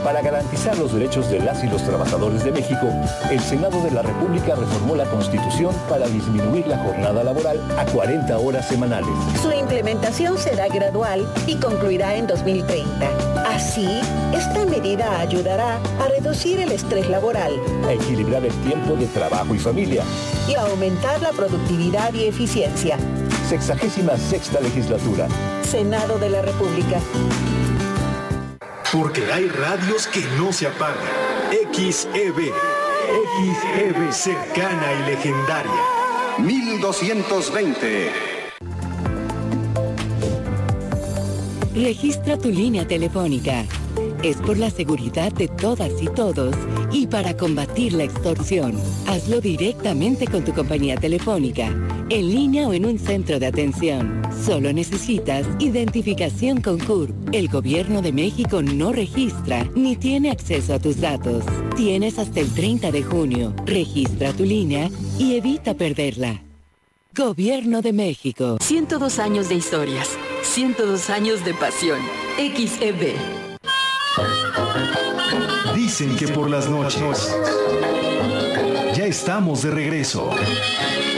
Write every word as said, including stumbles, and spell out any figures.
Para garantizar los derechos de las y los trabajadores de México, el Senado de la República reformó la Constitución para disminuir la jornada laboral a cuarenta horas semanales. Su implementación será gradual y concluirá en dos mil treinta. Así, esta medida ayudará a reducir el estrés laboral, a equilibrar el tiempo de trabajo y familia y a aumentar la productividad y eficiencia. Sexagésima sexta legislatura. Senado de la República. Porque hay radios que no se apagan. X E B. X E B, cercana y legendaria. mil doscientos veinte. Registra tu línea telefónica. Es por la seguridad de todas y todos y para combatir la extorsión. Hazlo directamente con tu compañía telefónica, en línea o en un centro de atención. Solo necesitas identificación con C U R P. El Gobierno de México no registra ni tiene acceso a tus datos. Tienes hasta el treinta de junio. Registra tu línea y evita perderla. Gobierno de México. ciento dos años de historias. ciento dos años de pasión. X E B. Dicen que por las noches. Ya estamos de regreso.